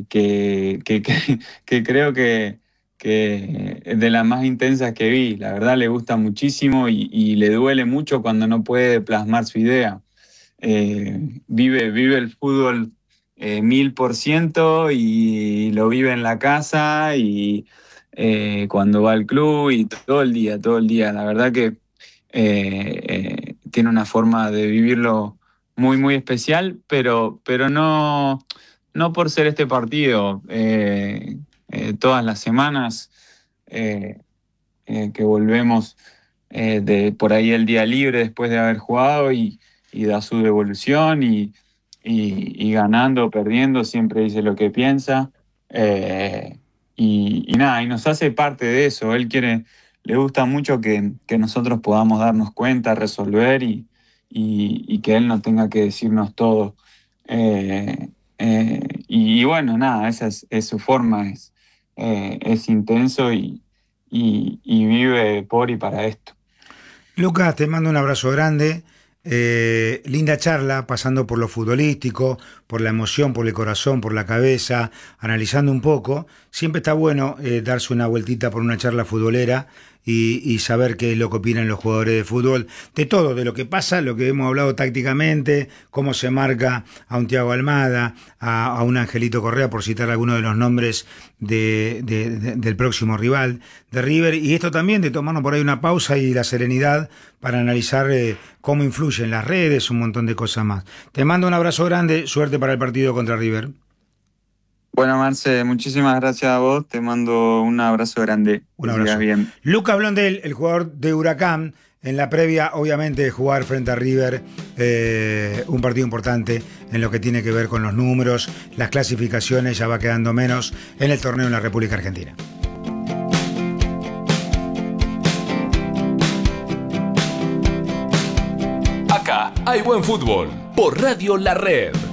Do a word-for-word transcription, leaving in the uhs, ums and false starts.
eh, que, que, que, que creo que, que es de las más intensas que vi. La verdad le gusta muchísimo y, y le duele mucho cuando no puede plasmar su idea. Eh, vive, vive el fútbol eh, mil por ciento y lo vive en la casa y eh, cuando va al club y todo el día, todo el día. La verdad que eh, eh, tiene una forma de vivirlo muy, muy especial, pero, pero no, no por ser este partido. Eh, eh, todas las semanas eh, eh, que volvemos eh, de por ahí el día libre después de haber jugado y, y da su devolución y, y, y ganando o perdiendo siempre dice lo que piensa. Eh, y, y nada, y nos hace parte de eso. Él quiere, le gusta mucho que, que nosotros podamos darnos cuenta, resolver y, y, y que él no tenga que decirnos todo. Eh, eh, y, y bueno, nada, esa es, es su forma, es, eh, es intenso y, y, y vive por y para esto. Lucas, te mando un abrazo grande. Eh, linda charla, pasando por lo futbolístico, por la emoción, por el corazón, por la cabeza, analizando un poco. Siempre está bueno eh, darse una vueltita por una charla futbolera y, y saber qué es lo que opinan los jugadores de fútbol, de todo, de lo que pasa, lo que hemos hablado tácticamente, cómo se marca a un Thiago Almada, a, a un Angelito Correa, por citar algunos de los nombres de, de, de, del próximo rival de River, y esto también de tomarnos por ahí una pausa y la serenidad para analizar eh, cómo influyen las redes, un montón de cosas más. Te mando un abrazo grande, suerte para el partido contra River. Bueno, Marce, muchísimas gracias a vos. Te mando un abrazo grande. Un Que sigas abrazo. bien. Lucas Blondel, el jugador de Huracán, en la previa, obviamente, de jugar frente a River, eh, un partido importante en lo que tiene que ver con los números, las clasificaciones, ya va quedando menos en el torneo en la República Argentina. Acá hay buen fútbol por Radio La Red.